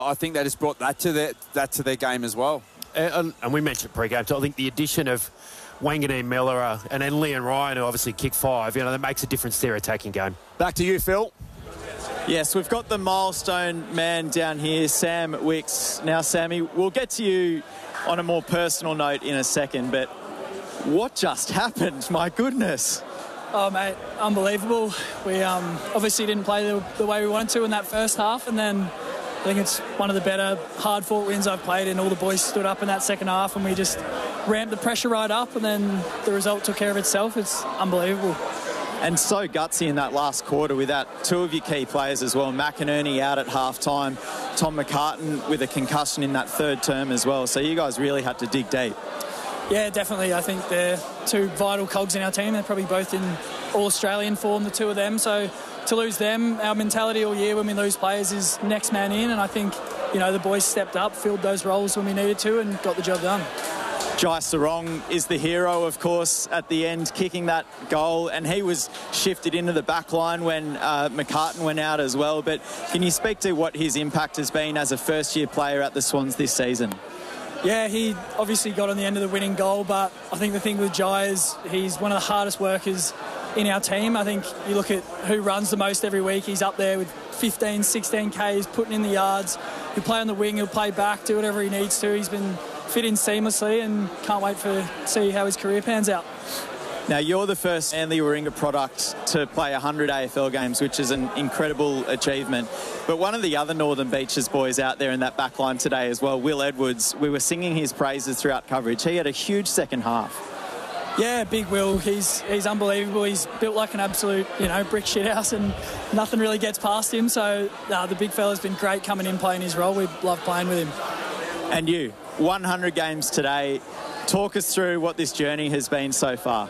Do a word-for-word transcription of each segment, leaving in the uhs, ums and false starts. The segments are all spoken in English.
I think they just brought that to their, that to their game as well. And, and we mentioned pre-game, so I think the addition of Wanganeen Miller uh, and then Leon Ryan, who obviously kick five, you know, that makes a difference to their attacking game. Back to you, Phil. Yes, we've got the milestone man down here, Sam Wicks. Now, Sammy, we'll get to you on a more personal note in a second, but what just happened? My goodness. Oh, mate, unbelievable. We um, obviously didn't play the, the way we wanted to in that first half, and then I think it's one of the better hard-fought wins I've played, and all the boys stood up in that second half, and we just ramped the pressure right up, and then the result took care of itself. It's unbelievable. And so gutsy in that last quarter without two of your key players as well. McInerney out at half-time, Tom McCartan with a concussion in that third term as well. So you guys really had to dig deep. Yeah, definitely. I think they're two vital cogs in our team. They're probably both in All-Australian form, the two of them. So to lose them, our mentality all year when we lose players is next man in. And I think, you know, the boys stepped up, filled those roles when we needed to and got the job done. Jai Sarong is the hero, of course, at the end, kicking that goal, and he was shifted into the back line when uh, McCartan went out as well. But can you speak to what his impact has been as a first-year player at the Swans this season? Yeah, he obviously got on the end of the winning goal, but I think the thing with Jai is he's one of the hardest workers in our team. I think you look at who runs the most every week, he's up there with fifteen, sixteen Ks, putting in the yards. He'll play on the wing, he'll play back, do whatever he needs to. He's been fit in seamlessly and can't wait for see how his career pans out. Now, you're the first Manly Warringah product to play one hundred A F L games, which is an incredible achievement. But one of the other Northern Beaches boys out there in that back line today as well, Will Edwards, we were singing his praises throughout coverage. He had a huge second half. Yeah, big Will. He's he's unbelievable. He's built like an absolute, you know, brick shithouse, and nothing really gets past him. So uh, the big fella's been great coming in, playing his role. We love playing with him. And you, one hundred games today. Talk us through what this journey has been so far.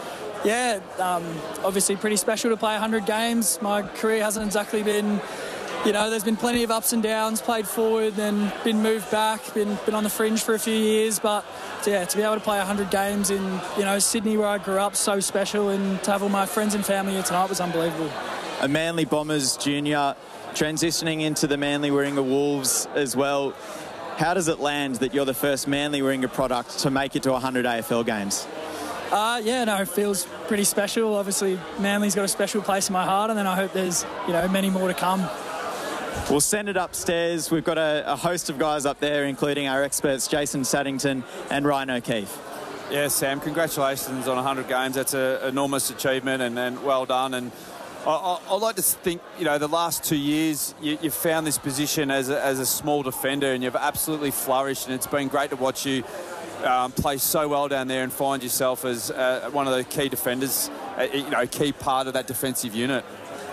Yeah, um, obviously pretty special to play one hundred games. My career hasn't exactly been, you know, there's been plenty of ups and downs, played forward, then been moved back, been been on the fringe for a few years. But, yeah, to be able to play one hundred games in, you know, Sydney where I grew up, so special, and to have all my friends and family here tonight was unbelievable. A Manly Bombers junior transitioning into the Manly Warringah Wolves as well. How does it land that you're the first Manly Warringah product to make it to one hundred A F L games? Uh, yeah, no, it feels pretty special. Obviously, Manly's got a special place in my heart, and then I hope there's, you know, many more to come. We'll send it upstairs. We've got a, a host of guys up there, including our experts, Jason Saddington and Ryan O'Keefe. Yeah, Sam, congratulations on one hundred games. That's an enormous achievement, and, and well done. And I, I, I'd like to think, you know, the last two years you, you've found this position as a, as a small defender, and you've absolutely flourished, and it's been great to watch you um, play so well down there and find yourself as uh, one of the key defenders, uh, you know, key part of that defensive unit.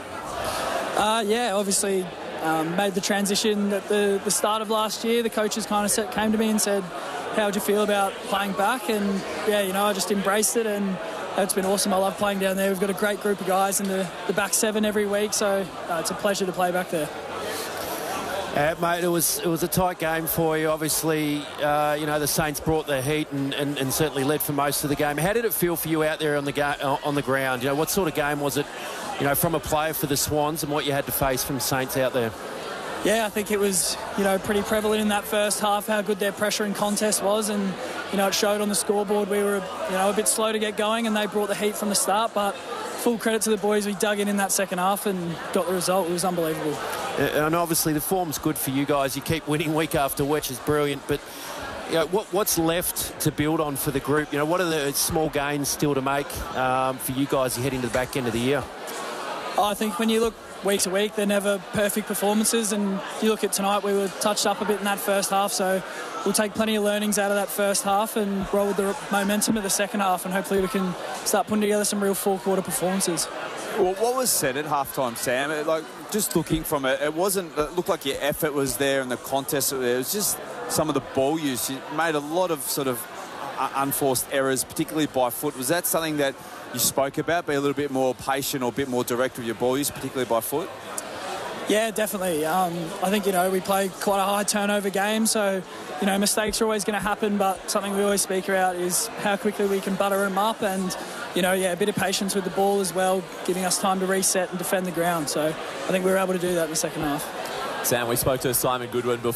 Uh, yeah, obviously um, made the transition at the, the start of last year. The coaches kind of set, came to me and said, how would you feel about playing back? And, yeah, you know, I just embraced it, and it's been awesome. I love playing down there. We've got a great group of guys in the, the back seven every week, so uh, it's a pleasure to play back there. Uh, mate, it was it was a tight game for you. Obviously, uh, you know, the Saints brought the heat and, and, and certainly led for most of the game. How did it feel for you out there on the ga on the ground? You know, what sort of game was it, you know, from a player for the Swans, and what you had to face from Saints out there? Yeah, I think it was, you know, pretty prevalent in that first half how good their pressure and contest was, and, you know, it showed on the scoreboard. We were, you know, a bit slow to get going, and they brought the heat from the start, but full credit to the boys. We dug in in that second half and got the result. It was unbelievable. And obviously the form's good for you guys. You keep winning week after week, which is brilliant, but you know, what, what's left to build on for the group? You know, what are the small gains still to make um, for you guys heading to the back end of the year? I think when you look week to week, they're never perfect performances, and you look at tonight, we were touched up a bit in that first half, so we'll take plenty of learnings out of that first half and roll with the momentum of the second half, and hopefully we can start putting together some real four-quarter performances. Well, what was said at halftime, Sam? It, like, just looking from it, it wasn't. It looked like your effort was there and the contest was there. It was just some of the ball use. You made a lot of sort of unforced errors, particularly by foot. Was that something that you spoke about? Be a little bit more patient or a bit more direct with your ball use, particularly by foot? Yeah, definitely. Um, I think, you know, we play quite a high turnover game, so, you know, mistakes are always going to happen, but something we always speak about is how quickly we can butter them up, and, you know, yeah, a bit of patience with the ball as well, giving us time to reset and defend the ground. So I think we were able to do that in the second half. Sam, we spoke to Simon Goodwin before.